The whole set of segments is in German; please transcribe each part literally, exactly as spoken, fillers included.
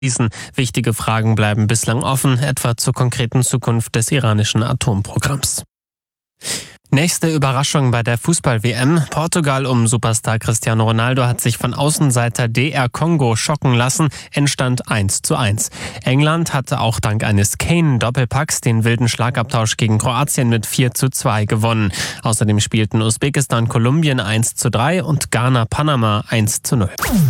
Wichtige Fragen bleiben bislang offen, etwa zur konkreten Zukunft des iranischen Atomprogramms. Nächste Überraschung bei der Fußball-W M. Portugal um Superstar Cristiano Ronaldo hat sich von Außenseiter D R Kongo schocken lassen. Endstand eins zu eins. England hatte auch dank eines Kane-Doppelpacks den wilden Schlagabtausch gegen Kroatien mit vier zu zwei gewonnen. Außerdem spielten Usbekistan Kolumbien eins zu drei und Ghana Panama eins zu null.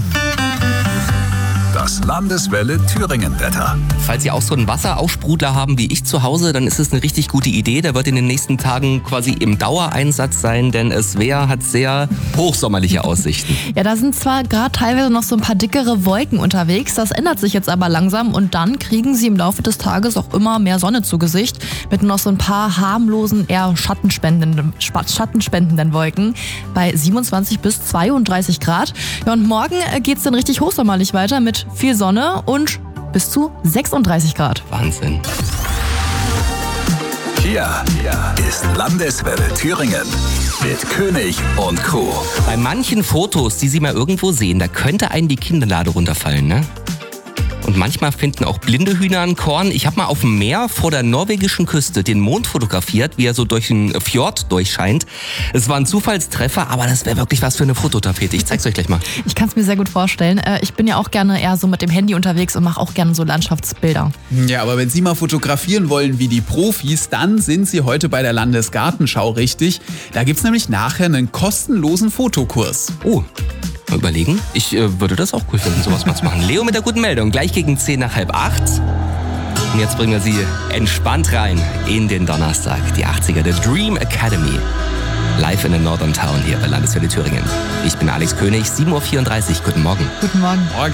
Das Landeswelle Thüringen-Wetter. Falls Sie auch so einen Wasseraufsprudler haben wie ich zu Hause, dann ist es eine richtig gute Idee. Der wird in den nächsten Tagen quasi im Dauereinsatz sein, denn es wär, hat sehr hochsommerliche Aussichten. Ja, da sind zwar gerade teilweise noch so ein paar dickere Wolken unterwegs, das ändert sich jetzt aber langsam und dann kriegen Sie im Laufe des Tages auch immer mehr Sonne zu Gesicht mit noch so ein paar harmlosen, eher schattenspendenden, schattenspendenden Wolken bei siebenundzwanzig bis zweiunddreißig Grad. Ja, und morgen geht's dann richtig hochsommerlich weiter mit viel Sonne und bis zu sechsunddreißig Grad. Wahnsinn. Hier, hier ist Landeswelle Thüringen mit König und Crew. Bei manchen Fotos, die Sie mal irgendwo sehen, da könnte einem die Kinnlade runterfallen, ne? Und manchmal finden auch blinde Hühner ein Korn. Ich habe mal auf dem Meer vor der norwegischen Küste den Mond fotografiert, wie er so durch den Fjord durchscheint. Es war ein Zufallstreffer, aber das wäre wirklich was für eine Fototapete. Ich zeig's euch gleich mal. Ich kann es mir sehr gut vorstellen. Ich bin ja auch gerne eher so mit dem Handy unterwegs und mache auch gerne so Landschaftsbilder. Ja, aber wenn Sie mal fotografieren wollen wie die Profis, dann sind Sie heute bei der Landesgartenschau richtig. Da gibt's nämlich nachher einen kostenlosen Fotokurs. Oh. Mal überlegen. Ich äh, würde das auch cool finden, sowas mal zu machen. Leo mit der guten Meldung. Gleich gegen zehn nach halb acht. Und jetzt bringen wir Sie entspannt rein in den Donnerstag. Die achtziger, der Dream Academy. Live in der Northern Town hier bei Landeswelle Thüringen. Ich bin Alex König, sieben Uhr vierunddreißig. Guten Morgen. Guten Morgen. Morgen.